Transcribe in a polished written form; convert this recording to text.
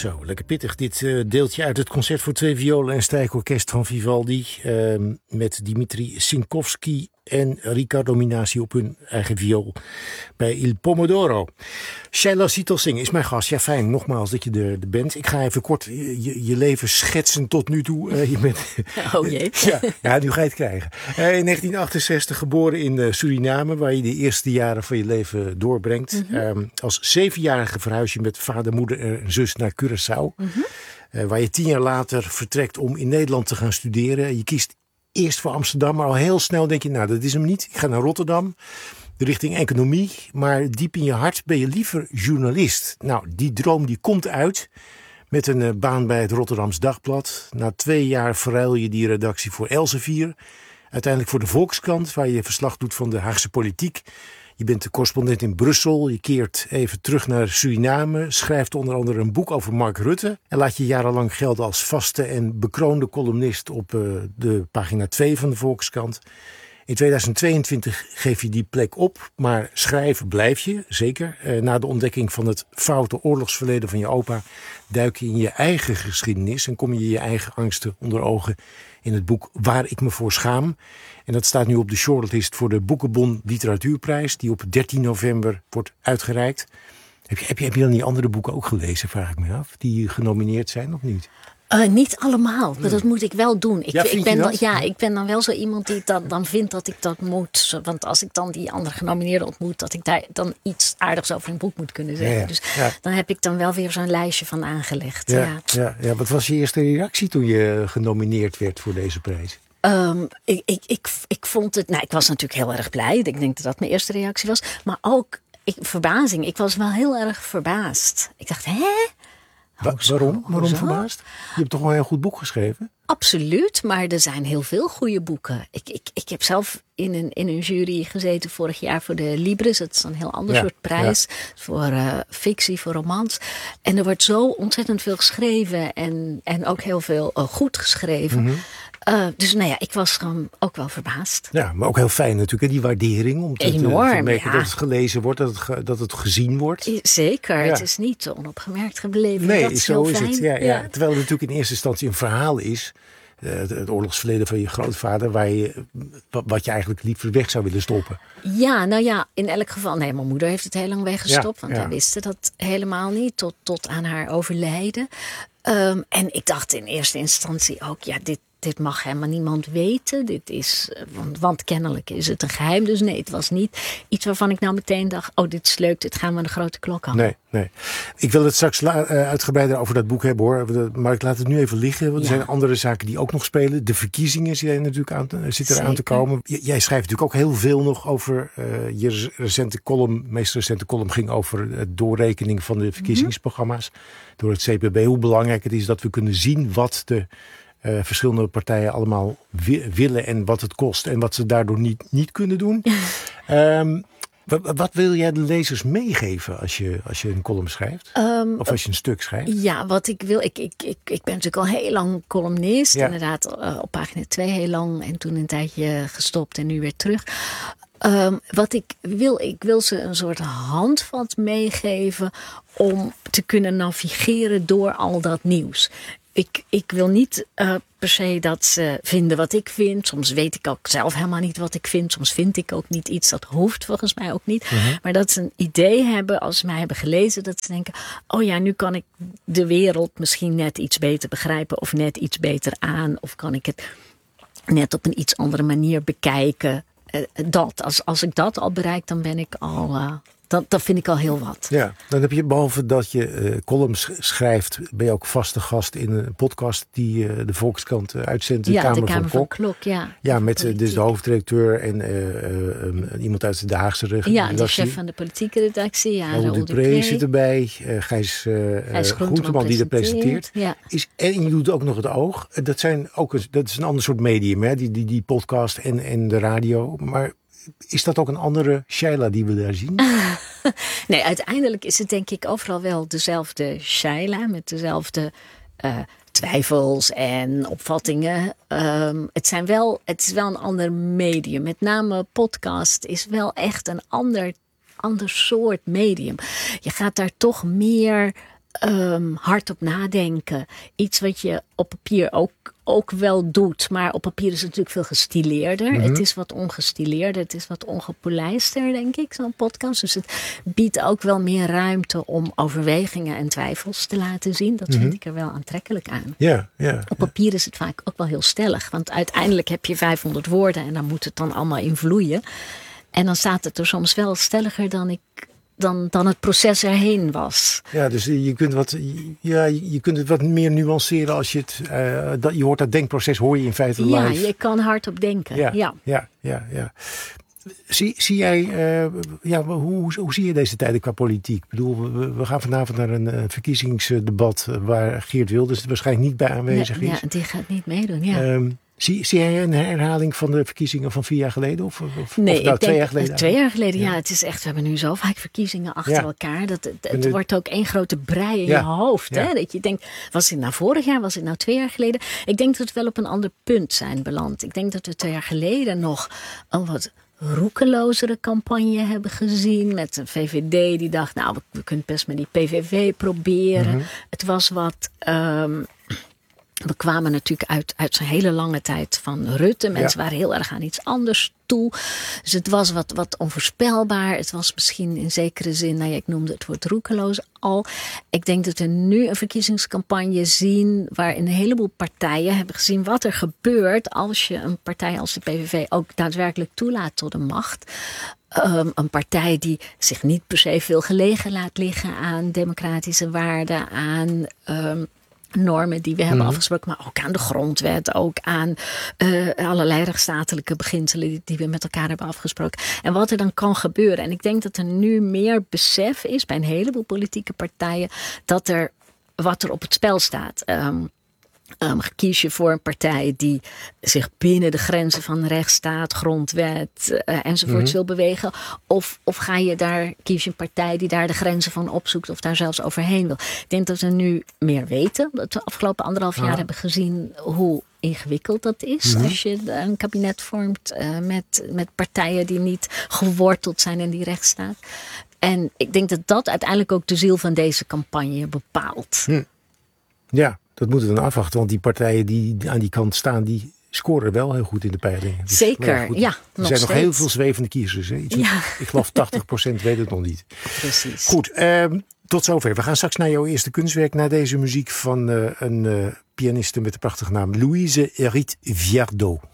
Zo, lekker pittig. Dit deeltje uit het concert voor 2 violen en strijkorkest van Vivaldi. Met Dimitri Sinkovsky en Riccardo Minasi op hun eigen viool bij Il Pomodoro. Shaila Sital-Singh is mijn gast. Ja, fijn, nogmaals dat je er bent. Ik ga even kort je leven schetsen tot nu toe. Je bent, oh jee. Ja, nu ga je het krijgen. In 1968 geboren in Suriname, waar je de eerste jaren van je leven doorbrengt. Mm-hmm. Als 7-jarige verhuis je met vader, moeder en zus naar Curaçao. Mm-hmm. Waar je 10 jaar later vertrekt om in Nederland te gaan studeren. Je kiest eerst voor Amsterdam, maar al heel snel denk je, nou, dat is hem niet. Ik ga naar Rotterdam, richting economie. Maar diep in je hart ben je liever journalist. Nou, die droom die komt uit met een baan bij het Rotterdams Dagblad. Na 2 jaar verruil je die redactie voor Elsevier. Uiteindelijk voor de Volkskrant, waar je verslag doet van de Haagse politiek. Je bent de correspondent in Brussel. Je keert even terug naar Suriname. Schrijft onder andere een boek over Mark Rutte. En laat je jarenlang gelden als vaste en bekroonde columnist op de pagina 2 van de Volkskrant. In 2022 geef je die plek op. Maar schrijven blijf je, zeker. Na de ontdekking van het foute oorlogsverleden van je opa duik je in je eigen geschiedenis. En kom je je eigen angsten onder ogen in het boek Waar ik me voor schaam. En dat staat nu op de shortlist voor de Boekenbon Literatuurprijs, die op 13 november wordt uitgereikt. Heb je dan die andere boeken ook gelezen, vraag ik me af, die genomineerd zijn of niet? Niet allemaal, maar dat moet ik wel doen. Ik ben dan wel zo iemand die dan vindt dat ik dat moet. Want als ik dan die andere genomineerden ontmoet, dat ik daar dan iets aardigs over een boek moet kunnen zeggen. Ja. Dus dan heb ik dan wel weer zo'n lijstje van aangelegd. Ja. Wat was je eerste reactie toen je genomineerd werd voor deze prijs? Ik vond het, ik was natuurlijk heel erg blij. Ik denk dat dat mijn eerste reactie was. Maar ook verbazing. Ik was wel heel erg verbaasd. Ik dacht, Waarom verbaasd? Je hebt toch wel een heel goed boek geschreven? Absoluut, maar er zijn heel veel goede boeken. Ik heb zelf in een jury gezeten vorig jaar voor de Libris. Dat is een heel ander soort prijs. Voor fictie, voor romans. En er wordt zo ontzettend veel geschreven. En ook heel veel goed geschreven. Mm-hmm. Dus ik was gewoon ook wel verbaasd. Ja, maar ook heel fijn natuurlijk, hè, die waardering. Om te merken dat het gelezen wordt, dat het gezien wordt. Zeker, het is niet onopgemerkt gebleven. Nee, dat is zo heel is fijn. het. Ja. Terwijl het natuurlijk in eerste instantie een verhaal is. Het oorlogsverleden van je grootvader, wat je eigenlijk liever weg zou willen stoppen. Ja, in elk geval. Nee, mijn moeder heeft het heel lang weggestopt. Want wij wisten dat helemaal niet tot aan haar overlijden. En ik dacht in eerste instantie ook, dit mag helemaal niemand weten. Dit is, want kennelijk is het een geheim. Dus nee, het was niet iets waarvan ik nou meteen dacht, dit is leuk, dit gaan we aan de grote klok hangen. Nee. Ik wil het straks uitgebreider over dat boek hebben, hoor. Maar ik laat het nu even liggen. Want er zijn andere zaken die ook nog spelen. De verkiezingen zitten eraan te komen. Jij schrijft natuurlijk ook heel veel nog over je meest recente column ging over het doorrekening van de verkiezingsprogramma's door het CPB. Hoe belangrijk het is dat we kunnen zien wat de verschillende partijen allemaal willen en wat het kost en wat ze daardoor niet kunnen doen. Wat wil jij de lezers meegeven als je een column schrijft? Of als je een stuk schrijft? Ja, wat ik wil. Ik ben natuurlijk al heel lang columnist. Ja. Inderdaad, op pagina 2 heel lang. En toen een tijdje gestopt en nu weer terug. Wat ik wil ze een soort handvat meegeven om te kunnen navigeren door al dat nieuws. Ik wil niet per se dat ze vinden wat ik vind. Soms weet ik ook zelf helemaal niet wat ik vind. Soms vind ik ook niet iets. Dat hoeft volgens mij ook niet. Mm-hmm. Maar dat ze een idee hebben als ze mij hebben gelezen. Dat ze denken, nu kan ik de wereld misschien net iets beter begrijpen. Of net iets beter aan. Of kan ik het net op een iets andere manier bekijken. Als ik dat al bereik, dan ben ik al... Dat vind ik al heel wat. Ja, dan heb je behalve dat je columns schrijft, ben je ook vaste gast in een podcast die de Volkskrant uitzendt. De Kamer van Klok. Ja, met dus de hoofdredacteur en iemand uit de Haagse redactie. Ja, de chef van de politieke redactie. Raoul Dupré zit erbij. Gijs Groenteman die dat presenteert. Ja. En je doet ook nog het Oog. Dat is een ander soort medium, hè? Die podcast en de radio. Maar is dat ook een andere Shaila die we daar zien? Nee, uiteindelijk is het denk ik overal wel dezelfde Shaila met dezelfde twijfels en opvattingen. Het is wel een ander medium. Met name podcast is wel echt een ander soort medium. Je gaat daar toch meer hardop nadenken. Iets wat je op papier ook wel doet. Maar op papier is het natuurlijk veel gestileerder. Mm-hmm. Het is wat ongestileerder. Het is wat ongepolijster, denk ik, zo'n podcast. Dus het biedt ook wel meer ruimte om overwegingen en twijfels te laten zien. Dat vind ik er wel aantrekkelijk aan. Op papier is het vaak ook wel heel stellig. Want uiteindelijk heb je 500 woorden en daar moet het dan allemaal in vloeien. En dan staat het er soms wel stelliger dan het proces erheen was. Ja, dus je kunt het wat meer nuanceren als je het... je hoort dat denkproces, hoor je in feite live. Ja, je kan hardop denken. Ja. Zie jij... hoe zie je deze tijden qua politiek? Ik bedoel, we gaan vanavond naar een verkiezingsdebat waar Geert Wilders waarschijnlijk niet bij aanwezig is. Ja, die gaat niet meedoen, ja. Zie jij een herhaling van de verkiezingen van 4 jaar geleden? Nee, ik denk 2 jaar geleden? 2 jaar geleden, ja. Het is echt, we hebben nu zo vaak verkiezingen achter elkaar. Het wordt ook één grote brei in je hoofd. Hè? Dat je denkt, was dit nou vorig jaar? Was dit nou 2 jaar geleden? Ik denk dat we wel op een ander punt zijn beland. Ik denk dat we 2 jaar geleden nog een wat roekelozere campagne hebben gezien. Met een VVD die dacht, nou, we kunnen best met die PVV proberen. Mm-hmm. Het was wat... We kwamen natuurlijk uit zo'n hele lange tijd van Rutte. Mensen waren heel erg aan iets anders toe. Dus het was wat onvoorspelbaar. Het was misschien in zekere zin, ik noemde het woord roekeloos al. Ik denk dat we nu een verkiezingscampagne zien waarin een heleboel partijen hebben gezien wat er gebeurt als je een partij als de PVV ook daadwerkelijk toelaat tot de macht. Een partij die zich niet per se veel gelegen laat liggen aan democratische waarden, aan... normen die we hebben afgesproken, maar ook aan de grondwet, ook aan allerlei rechtsstatelijke beginselen die we met elkaar hebben afgesproken. En wat er dan kan gebeuren. En ik denk dat er nu meer besef is bij een heleboel politieke partijen wat er op het spel staat. Kies je voor een partij die zich binnen de grenzen van rechtsstaat, grondwet enzovoort wil bewegen? Of kies je een partij die daar de grenzen van opzoekt of daar zelfs overheen wil? Ik denk dat we nu meer weten. Dat we de afgelopen 1,5 jaar hebben gezien hoe ingewikkeld dat is. Als je een kabinet vormt met partijen die niet geworteld zijn in die rechtsstaat. En ik denk dat dat uiteindelijk ook de ziel van deze campagne bepaalt. Ja. Dat moeten we dan afwachten, want die partijen die aan die kant staan, die scoren wel heel goed in de peilingen. Dus zeker, ja. Er zijn nog heel veel zwevende kiezers. Hè? Ik geloof 80% weet het nog niet. Precies. Goed, tot zover. We gaan straks naar jouw eerste kunstwerk, naar deze muziek van een pianiste met de prachtige naam Louise Hérite Viardot.